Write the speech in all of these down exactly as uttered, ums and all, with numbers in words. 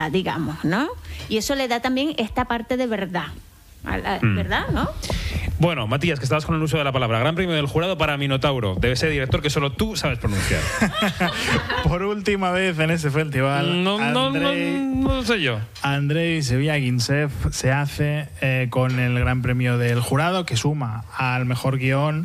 digamos, ¿no? Y eso le da también esta parte de verdad, ¿verdad? ¿No? Bueno, Matías, que estabas con el uso de la palabra. Gran premio del jurado para Minotauro. Debe ser director que solo tú sabes pronunciar. Por última vez en ese festival, no, Andrei, no, no, no sé yo. Andrei Zvyagintsev se hace eh, con el Gran Premio del Jurado, que suma al mejor guión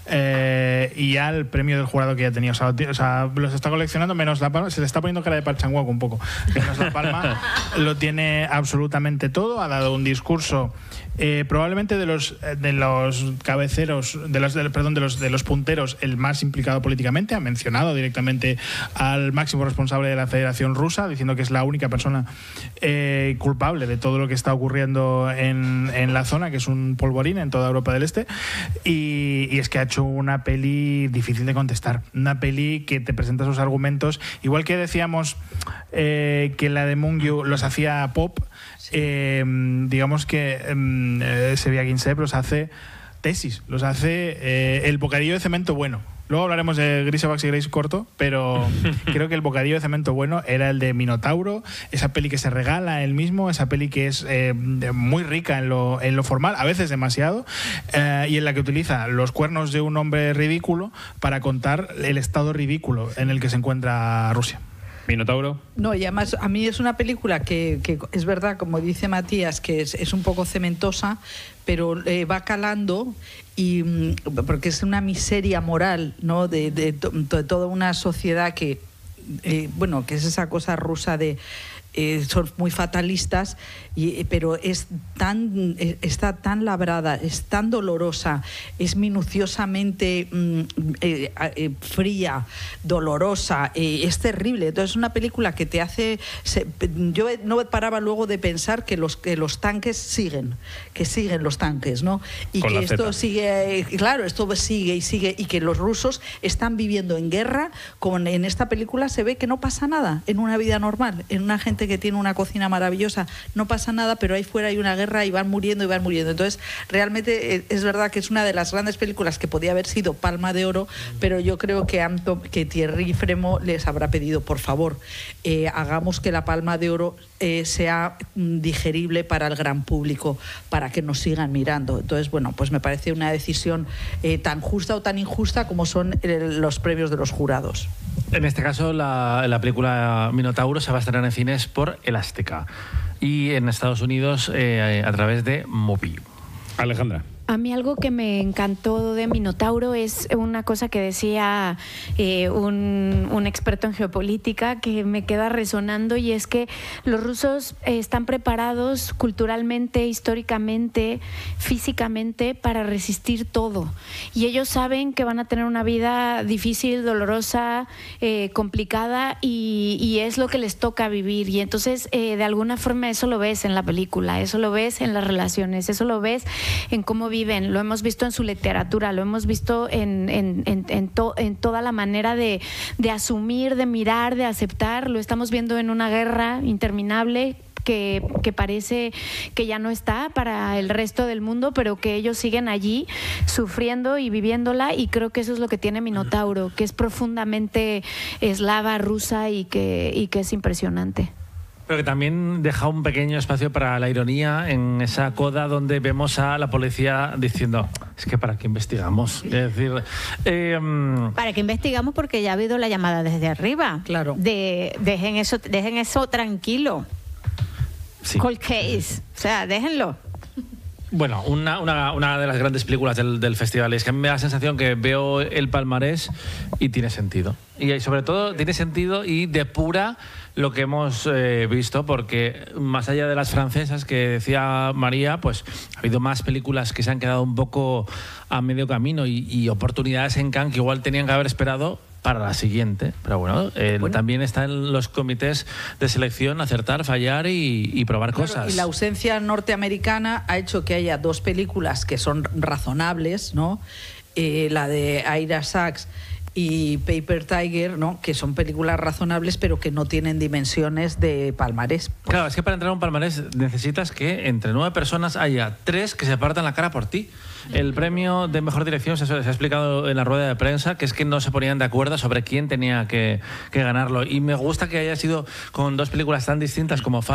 eh, y al premio del jurado que ya tenía. O sea, o sea, los está coleccionando, menos La Palma. Se le está poniendo cara de Parchanguaco un poco. Menos La Palma lo tiene absolutamente todo. Ha dado un discurso eh, probablemente de los de los cabeceros, de los, de, perdón, de los de los punteros, el más implicado políticamente. Ha mencionado directamente al máximo responsable de la Federación Rusa, diciendo que es la única persona eh, culpable de todo lo que está ocurriendo en, en la zona, que es un polvorín en toda Europa del Este. Y, y es que ha hecho una peli difícil de contestar, una peli que te presenta sus argumentos, igual que decíamos eh, que la de Mungyu los hacía pop. Eh, digamos que eh, Zvyagintsev los hace tesis, los hace eh, el bocadillo de cemento bueno. Luego hablaremos de Grisevax y Grace corto, pero creo que el bocadillo de cemento bueno era el de Minotauro, esa peli que se regala él mismo, esa peli que es eh, muy rica en lo, en lo formal, a veces demasiado, eh, y en la que utiliza los cuernos de un hombre ridículo para contar el estado ridículo en el que se encuentra Rusia. Minotauro. No, y además a mí es una película que, que es verdad, como dice Matías, que es, es un poco cementosa, pero eh, va calando, y porque es una miseria moral, ¿no? de, de, de toda una sociedad que, eh, bueno, que es esa cosa rusa de Eh, son muy fatalistas, y, pero es tan, eh, está tan labrada, es tan dolorosa, es minuciosamente mm, eh, eh, fría, dolorosa, eh, es terrible. Entonces es una película que te hace... Se, yo no paraba luego de pensar que los, que los tanques siguen, que siguen los tanques, ¿no? Y Con que la esto Z. sigue, claro, esto sigue y sigue, y que los rusos están viviendo en guerra, como en esta película se ve que no pasa nada en una vida normal, en una gente que tiene una cocina maravillosa, no pasa nada, pero ahí fuera hay una guerra y van muriendo y van muriendo. Entonces, realmente es verdad que es una de las grandes películas que podía haber sido Palma de Oro, pero yo creo que, Anto, que Thierry Fremont les habrá pedido, por favor, eh, hagamos que la Palma de Oro eh, sea digerible para el gran público, para que nos sigan mirando. Entonces, bueno, pues me parece una decisión eh, tan justa o tan injusta como son eh, los premios de los jurados. En este caso, la, la película Minotauro se va a estrenar en cines por El Azteca y en Estados Unidos eh, a través de Mobi. Alejandra. A mí algo que me encantó de Minotauro es una cosa que decía eh, un, un experto en geopolítica que me queda resonando, y es que los rusos eh, están preparados culturalmente, históricamente, físicamente para resistir todo, y ellos saben que van a tener una vida difícil, dolorosa, eh, complicada, y, y es lo que les toca vivir, y entonces eh, de alguna forma eso lo ves en la película, eso lo ves en las relaciones, eso lo ves en cómo viven, lo hemos visto en su literatura, lo hemos visto en, en, en, en, to, en toda la manera de, de asumir, de mirar, de aceptar. Lo estamos viendo en una guerra interminable que, que parece que ya no está para el resto del mundo, pero que ellos siguen allí sufriendo y viviéndola, y creo que eso es lo que tiene Minotauro, que es profundamente eslava, rusa, y que, y que es impresionante. Pero que también deja un pequeño espacio para la ironía en esa coda donde vemos a la policía diciendo, es que ¿para qué investigamos? Es decir, eh, para que investigamos porque ya ha habido la llamada desde arriba. Claro. De dejen eso, dejen eso tranquilo. sí. Cold case. O sea, déjenlo. Bueno, una, una, una de las grandes películas del, del festival es que a mí me da la sensación que veo el palmarés y tiene sentido. Y sobre todo tiene sentido y depura lo que hemos eh, visto, porque más allá de las francesas que decía María, pues ha habido más películas que se han quedado un poco a medio camino y, y oportunidades en Cannes que igual tenían que haber esperado para la siguiente. Pero bueno, eh, bueno. también están los comités de selección acertar, fallar y, y probar claro, cosas. Y la ausencia norteamericana ha hecho que haya dos películas que son razonables, ¿no? Eh, la de Ira Sachs y Paper Tiger, ¿no? Que son películas razonables, pero que no tienen dimensiones de palmarés. Claro, es que para entrar a un palmarés necesitas que entre nueve personas haya tres que se partan la cara por ti. El premio de mejor dirección se, se ha explicado en la rueda de prensa, que es que no se ponían de acuerdo sobre quién tenía que, que ganarlo. Y me gusta que haya sido con dos películas tan distintas como